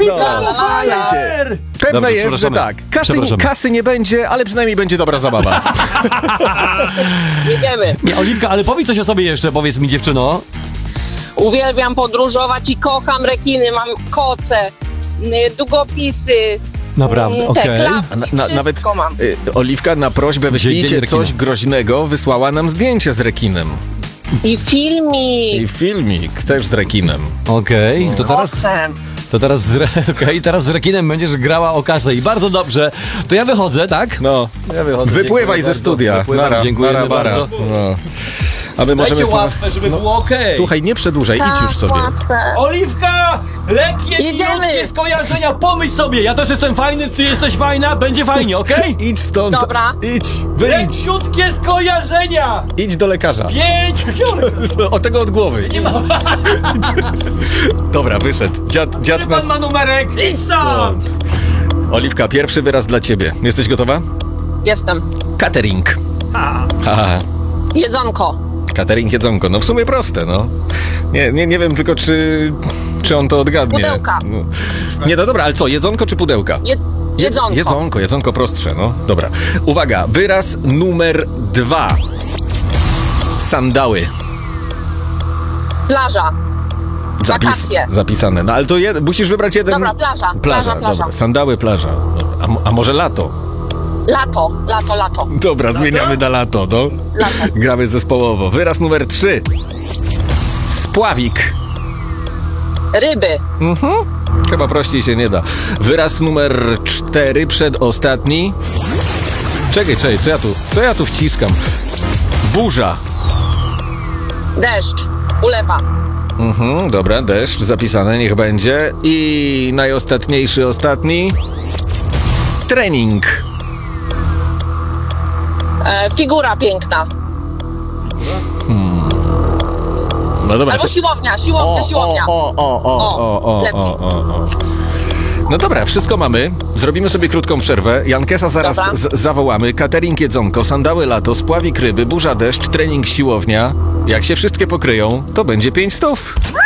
Słuchajcie, pewne Dobrze, jest, że tak. Kasy nie będzie, ale przynajmniej będzie dobra zabawa. Jedziemy. Nie, Oliwka, ale powiedz coś o sobie jeszcze, powiedz mi, dziewczyno. Uwielbiam podróżować i kocham rekiny. Mam koce, długopisy, Naprawdę, te okej. klapki, Nawet wszystko mam. Oliwka na prośbę wyślijcie Dzień rekina. coś groźnego, wysłała nam zdjęcie z rekinem. I filmik. I filmik też z rekinem. Okej, Kocem. teraz z rekinem będziesz grała o kasę i bardzo dobrze. To ja wychodzę, tak? No, Ja wychodzę. wypływaj Dziękuję ze bardzo. studia. Wypływam, dziękujemy bardzo. No. A my Dajcie możemy... łatwe, żeby było okej. Słuchaj, nie przedłużaj, idź już sobie. Łatwe. Oliwka! Lekkie, Jedziemy. milutkie skojarzenia, pomyśl sobie, ja też jestem fajny, ty jesteś fajna, będzie fajnie, okej? Idź stąd. Dobra. Idź, wyjdź. Leciutkie skojarzenia! Idź do lekarza. 5 O tego od głowy. Nie ma... Dobra, wyszedł. Dziad Pan nas... ma numerek, idź stąd! Oliwka, pierwszy wyraz dla ciebie. Jesteś gotowa? Jestem. Catering. Haha. Jedzonko. Catering, jedzonko. No w sumie proste, no. Nie wiem tylko, czy on to odgadnie. Pudełka. No. Nie, no dobra, ale co, jedzonko czy pudełka? Jedzonko. Jedzonko prostsze, no. Dobra. Uwaga, wyraz numer 2. Sandały. Plaża. Wakacje. Zapisane. No ale to musisz wybrać jeden... Dobra, plaża. Dobra. Sandały, plaża. Dobra. A może lato? Lato. Dobra, zmieniamy na lato, no. Lato. Gramy zespołowo. Wyraz numer 3. Spławik. Ryby. Chyba prościej się nie da. Wyraz numer 4, przedostatni. Czekaj, co ja tu wciskam? Burza. Deszcz. Ulewa. Dobra, deszcz, zapisane, niech będzie. I najostatniejszy, ostatni. Trening. Figura piękna. No dobra. Albo siłownia. Lepiej. No dobra, wszystko mamy. Zrobimy sobie krótką przerwę. Jankesa zaraz zawołamy. Catering, jedzonko, sandały, lato, spławik, ryby, burza, deszcz, trening, siłownia. Jak się wszystkie pokryją, to będzie 500.